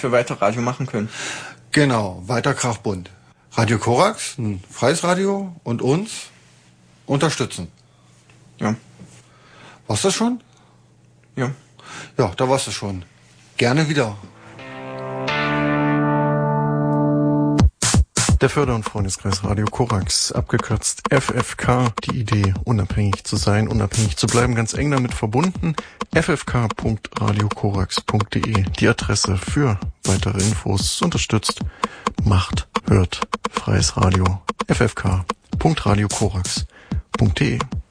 dass wir weiter Radio machen können. Genau, weiter krachbunt. Radio Korax, ein freies Radio, und uns unterstützen. Ja. War's das schon? Ja. Ja, da war's das schon. Gerne wieder. Der Förder- und Freundeskreis Radio Korax, abgekürzt FFK, die Idee, unabhängig zu sein, unabhängig zu bleiben, ganz eng damit verbunden. ffk.radiokorax.de, die Adresse für weitere Infos, unterstützt, macht, hört, freies Radio, ffk.radiokorax.de.